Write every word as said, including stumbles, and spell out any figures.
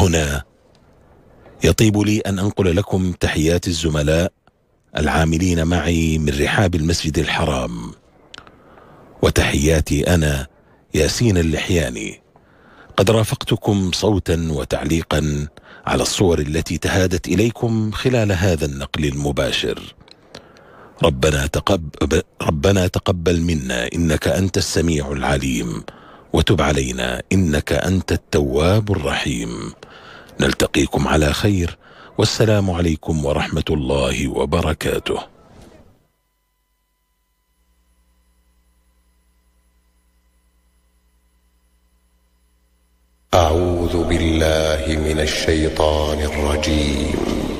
هنا يطيب لي أن أنقل لكم تحيات الزملاء العاملين معي من رحاب المسجد الحرام، وتحياتي أنا ياسين اللحياني. قد رافقتكم صوتا وتعليقا على الصور التي تهادت إليكم خلال هذا النقل المباشر. ربنا تقبل, ربنا تقبل منا إنك أنت السميع العليم، وتب علينا إنك أنت التواب الرحيم. نلتقيكم على خير، والسلام عليكم ورحمة الله وبركاته. أعوذ بالله من الشيطان الرجيم.